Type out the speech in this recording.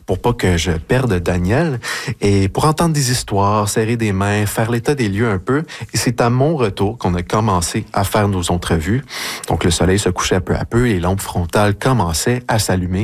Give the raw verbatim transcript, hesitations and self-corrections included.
pour pas que je perde Daniel et pour entendre des histoires, serrer des mains, faire l'état des lieux un peu. Et c'est à mon retour qu'on a commencé à faire nos entrevues. Donc, le soleil se couchait peu à peu, les lampes frontales commençaient à s'allumer.